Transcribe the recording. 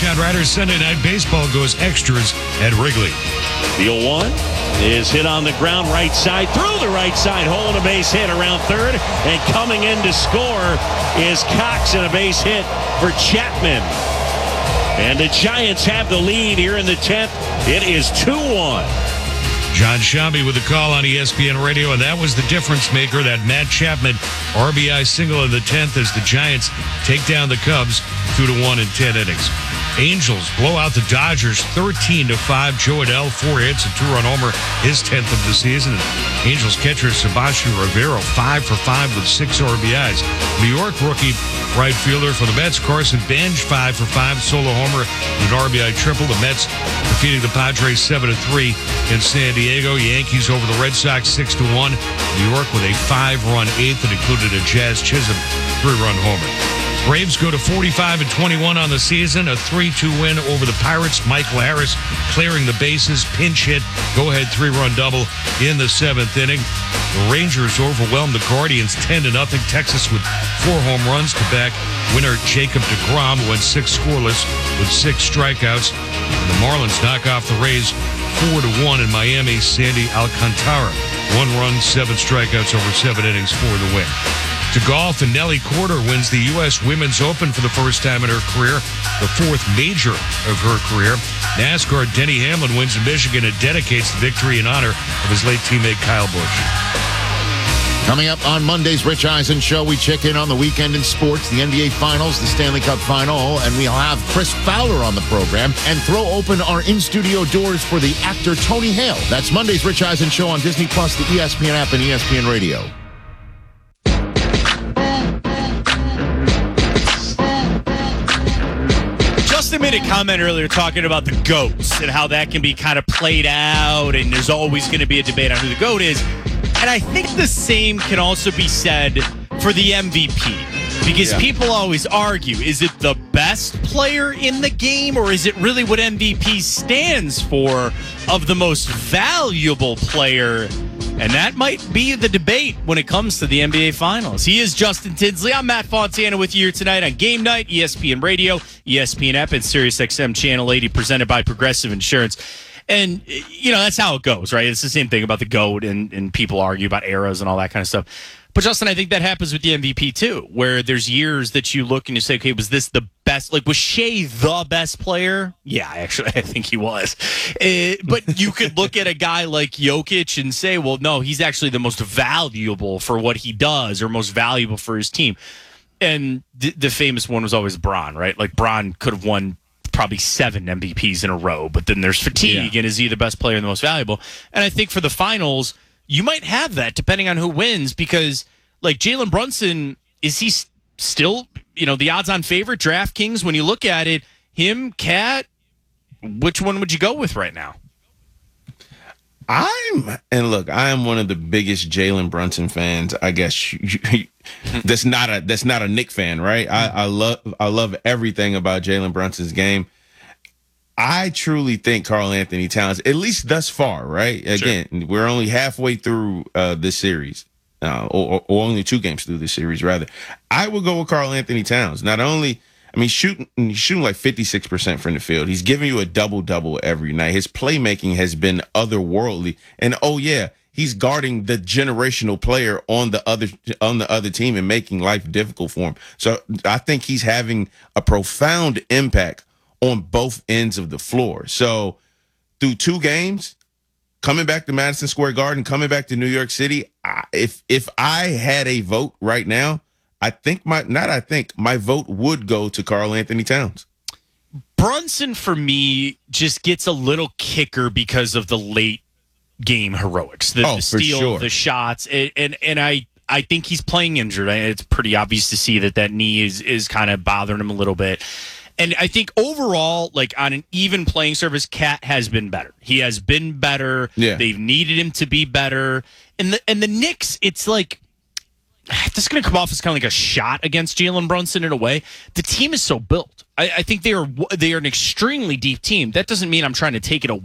Shot Riders Sunday Night Baseball goes extras at Wrigley. The 0-1 is hit on the ground right side, through the right side hole, and a base hit around third. And coming in to score is Cox, and a base hit for Chapman. And the Giants have the lead here in the 10th. It is 2-1. John Shambi with a call on ESPN Radio, and that was the difference maker, that Matt Chapman RBI single in the 10th as the Giants take down the Cubs 2-1 in 10 innings. Angels blow out the Dodgers 13-5. Joe Adell, 4 hits, a 2-run homer, his 10th of the season. Angels catcher Sebastian Rivero, 5 for 5 with 6 RBIs. New York rookie right fielder for the Mets, Carson Bench, 5 for 5, solo homer, and an RBI triple. The Mets defeating the Padres 7-3 in San Diego. Yankees over the Red Sox 6-1. New York with a 5-run eighth that included a Jazz Chisholm 3-run homer. Braves go to 45-21 on the season, a 3-2 win over the Pirates. Michael Harris clearing the bases, pinch hit, go-ahead 3-run double in the 7th inning. The Rangers overwhelmed the Guardians 10-0. Texas with 4 home runs to back winner Jacob deGrom, who went 6 scoreless with 6 strikeouts. And the Marlins knock off the Rays 4-1 in Miami. Sandy Alcantara, 1 run, 7 strikeouts over 7 innings for the win. To golf, and Nelly Korda wins the U.S. Women's Open for the first time in her career, the 4th major of her career. NASCAR, Denny Hamlin wins in Michigan and dedicates the victory in honor of his late teammate Kyle Busch. Coming up on Monday's Rich Eisen Show, we check in on the weekend in sports, the NBA Finals, the Stanley Cup Final, and we'll have Chris Fowler on the program and throw open our in-studio doors for the actor Tony Hale. That's Monday's Rich Eisen Show on Disney+, the ESPN app, and ESPN Radio. Justin made a comment earlier talking about the GOATs and how that can be kind of played out, and there's always going to be a debate on who the GOAT is. And I think the same can also be said for the MVP, because people always argue, is it the best player in the game, or is it really what MVP stands for, of the most valuable player? And that might be the debate when it comes to the NBA Finals. He is Justin Tinsley. I'm Matt Fontana with you here tonight on Game Night, ESPN Radio, ESPN app, and SiriusXM Channel 80, presented by Progressive Insurance. And, you know, that's how it goes, right? It's the same thing about the GOAT, and people argue about eras and all that kind of stuff. But, Justin, I think that happens with the MVP, too, where there's years that you look and you say, okay, was this the best? Like, was Shea the best player? Yeah, actually, I think he was. But you could look at a guy like Jokic and say, well, no, he's actually the most valuable for what he does, or most valuable for his team. And the famous one was always Bron, right? Like, Bron could have won probably 7 MVPs in a row, but then there's fatigue, and is he the best player and the most valuable? And I think for the finals, you might have that depending on who wins, because like Jalen Brunson, is he still, you know, the odds-on favorite? DraftKings, when you look at it, him, Cat, which one would you go with right now? I am one of the biggest Jalen Brunson fans, I guess. That's not a Knick fan, right? I love everything about Jalen Brunson's game. I truly think Karl-Anthony Towns, at least thus far, right? Again, we're only halfway through this series, or only 2 games through this series, rather. I would go with Karl-Anthony Towns. Not only, I mean, shooting like 56% from the field. He's giving you a double-double every night. His playmaking has been otherworldly. And, he's guarding the generational player on the other team and making life difficult for him. So I think he's having a profound impact on both ends of the floor. So through 2 games, coming back to Madison Square Garden, coming back to New York City, if I had a vote right now, my vote would go to Karl-Anthony Towns. Brunson, for me, just gets a little kicker because of the late game heroics, the steal, sure. The shots, and I think he's playing injured. It's pretty obvious to see that knee is kind of bothering him a little bit. And I think overall, like on an even playing surface, Cat has been better. He has been better. Yeah. They've needed him to be better. And the Knicks, it's like, this is going to come off as kind of like a shot against Jalen Brunson in a way. The team is so built. I think they are an extremely deep team. That doesn't mean I'm trying to take it away